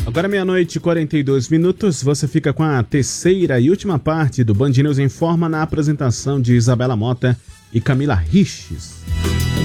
Agora meia-noite e 42 minutos, você fica com a terceira e última parte do Band News Informa na apresentação de Isabela Mota e Camila Riches.